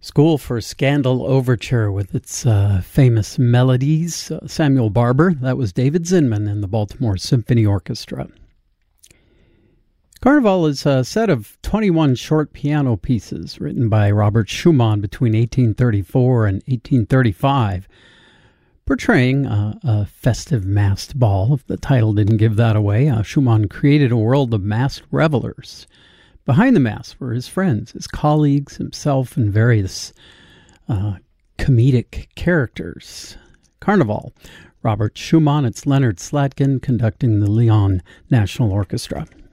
School for Scandal Overture with its famous melodies. Samuel Barber, that was David Zinman and the Baltimore Symphony Orchestra. Carnival is a set of 21 short piano pieces written by Robert Schumann between 1834 and 1835, portraying a festive masked ball. If the title didn't give that away, Schumann created a world of masked revelers. Behind the mask were his friends, his colleagues, himself, and various comedic characters. Carnival. Robert Schumann, it's Leonard Slatkin conducting the Lyon National Orchestra.